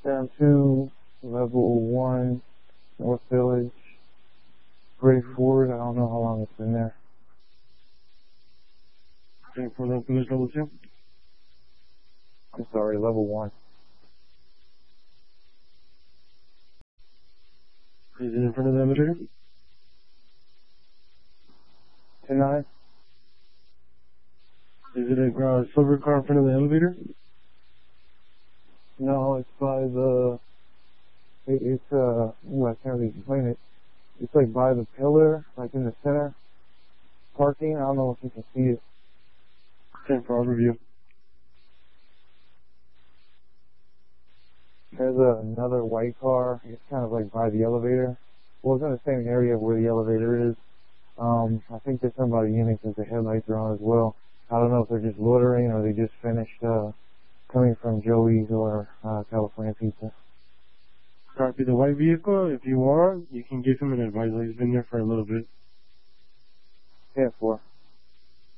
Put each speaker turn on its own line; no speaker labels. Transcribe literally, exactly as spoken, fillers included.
Down two, level one, North Village, Gray Ford. I don't know how long it's been there.
Okay, for North Village level two?
I'm sorry, level one.
Is it in front of the elevator?
ten nine?
Is it a uh, silver car in front of the elevator?
No, it's by the, it, it's, uh, ooh, I can't really explain it. It's like by the pillar, like in the center, parking. I don't know if you can see it.
Okay, for overview.
There's a, another white car. It's kind of like by the elevator. Well, it's in the same area where the elevator is. Um, I think there's somebody in it because the headlights are on as well. I don't know if they're just loitering or they just finished, uh, coming from Joey's or, uh, California Pizza.
Copy the white vehicle. If you want, you can give him an advisor. He's been there for a little bit.
ten four.